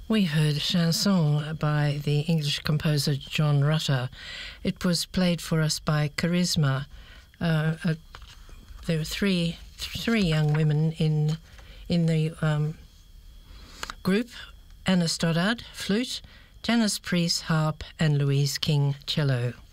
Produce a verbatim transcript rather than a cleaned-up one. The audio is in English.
We heard Chanson by the English composer John Rutter. It was played for us by Charisma. Uh, uh, there were three three young women in in the um, group: Anna Stoddard, flute, Janice Priest, harp, and Louise King, cello.